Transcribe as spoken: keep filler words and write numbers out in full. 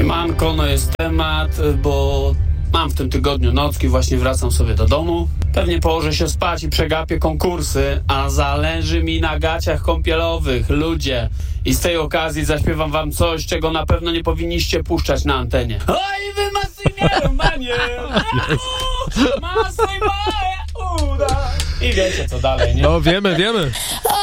Siemanko, no jest temat, bo mam w tym tygodniu nocki, właśnie wracam sobie do domu. Pewnie położę się spać i przegapię konkursy, a zależy mi na gaciach kąpielowych, ludzie. I z tej okazji zaśpiewam wam coś, czego na pewno nie powinniście puszczać na antenie. Oj, wy masuj mnie, Romanie! Masuj moje uda! I wiecie co dalej, nie? No wiemy, wiemy.